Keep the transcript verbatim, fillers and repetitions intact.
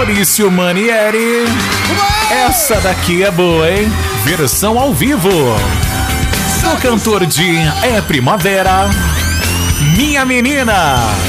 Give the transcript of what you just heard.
Maurício Manieri. Essa daqui é boa, hein? Versão ao vivo. Do cantor de É Primavera, Minha Menina.